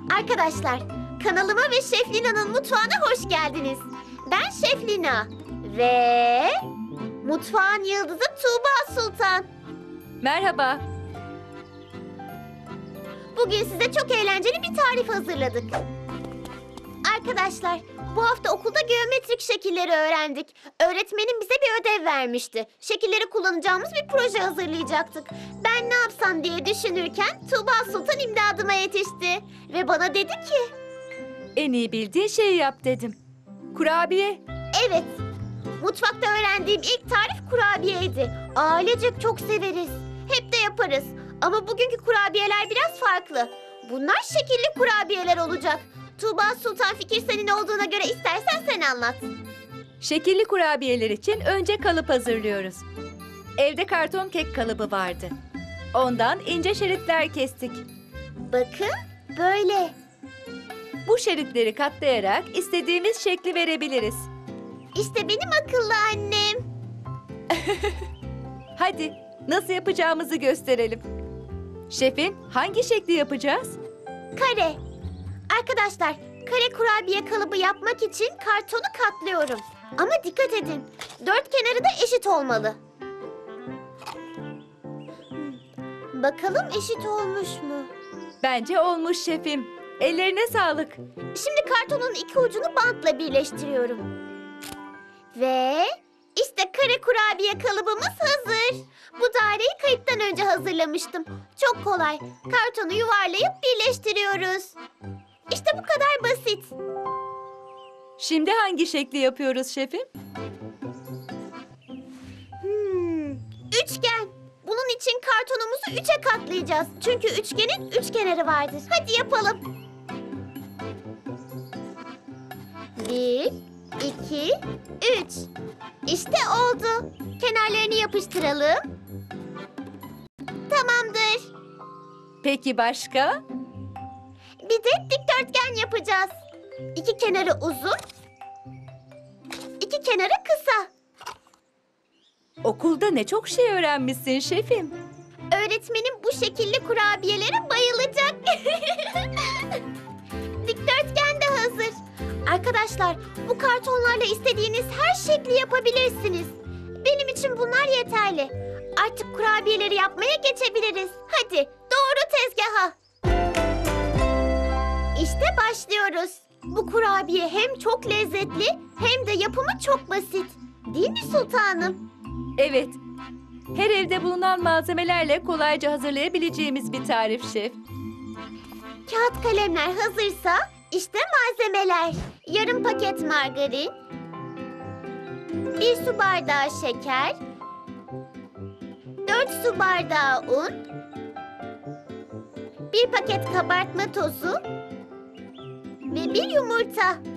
Arkadaşlar, kanalıma ve Şef Lina'nın mutfağına hoş geldiniz. Ben Şef Lina ve mutfağın yıldızı Tuğba Sultan. Merhaba. Bugün size çok eğlenceli bir tarif hazırladık. Arkadaşlar, bu hafta okulda geometrik şekilleri öğrendik. Öğretmenim bize bir ödev vermişti. Şekilleri kullanacağımız bir proje hazırlayacaktık. Ben ne yapsam diye düşünürken Tuğba Sultan imdadıma yetişti. Ve bana dedi ki... En iyi bildiğin şeyi yap dedim. Kurabiye. Evet, mutfakta öğrendiğim ilk tarif kurabiyeydi. Ailecek çok severiz. Hep de yaparız. Ama bugünkü kurabiyeler biraz farklı. Bunlar şekilli kurabiyeler olacak. Tuğba Sultan, fikir senin olduğuna göre istersen sen anlat. Şekilli kurabiyeler için önce kalıp hazırlıyoruz. Evde karton kek kalıbı vardı. Ondan ince şeritler kestik. Bakın, böyle. Bu şeritleri katlayarak istediğimiz şekli verebiliriz. İşte benim akıllı annem. Hadi nasıl yapacağımızı gösterelim. Şefim, hangi şekli yapacağız? Kare. Arkadaşlar, kare kurabiye kalıbı yapmak için kartonu katlıyorum. Ama dikkat edin, dört kenarı da eşit olmalı. Bakalım eşit olmuş mu? Bence olmuş şefim. Ellerine sağlık. Şimdi kartonun iki ucunu bantla birleştiriyorum. Ve işte kare kurabiye kalıbımız hazır. Bu daireyi kayıttan önce hazırlamıştım. Çok kolay. Kartonu yuvarlayıp birleştiriyoruz. İşte bu kadar basit. Şimdi hangi şekli yapıyoruz şefim? Üçgen. Bunun için kartonumuzu üçe katlayacağız. Çünkü üçgenin üç kenarı vardır. Hadi yapalım. 1, 2, 3. İşte oldu. Kenarlarını yapıştıralım. Tamamdır. Peki başka? Bir de dikdörtgen yapacağız. İki kenarı uzun, iki kenarı kısa. Okulda ne çok şey öğrenmişsin şefim. Öğretmenim bu şekilli kurabiyelere bayılacak. Dikdörtgen de hazır. Arkadaşlar, bu kartonlarla istediğiniz her şekli yapabilirsiniz. Benim için bunlar yeterli. Artık kurabiyeleri yapmaya geçebiliriz. Hadi doğru tezgaha. İşte başlıyoruz. Bu kurabiye hem çok lezzetli hem de yapımı çok basit. Değil mi sultanım? Evet. Her evde bulunan malzemelerle kolayca hazırlayabileceğimiz bir tarif şef. Kağıt kalemler hazırsa işte malzemeler. Yarım paket margarin, 1 su bardağı şeker, 4 su bardağı un, 1 paket kabartma tozu ve 1 yumurta.